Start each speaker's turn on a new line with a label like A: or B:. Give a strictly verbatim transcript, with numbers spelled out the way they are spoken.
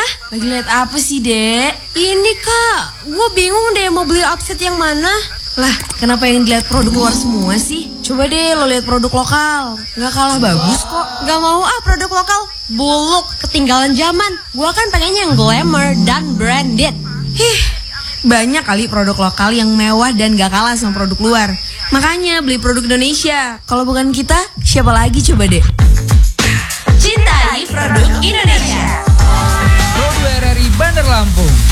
A: ya?
B: Lagi lihat apa sih, Dek?
A: Ini kak, gue bingung deh mau beli outfit yang mana.
B: Lah, kenapa yang dilihat produk luar semua sih? Coba deh lo lihat produk lokal. Nggak kalah bagus kok.
A: Gak mau ah produk lokal. Buluk, ketinggalan zaman. Gue kan pengennya yang glamour dan branded.
B: Hih, banyak kali produk lokal yang mewah dan gak kalah sama produk luar. Makanya beli produk Indonesia. Kalau bukan kita, siapa lagi coba deh?
A: Cintai produk Indonesia.
C: Road R R I Bandar Lampung.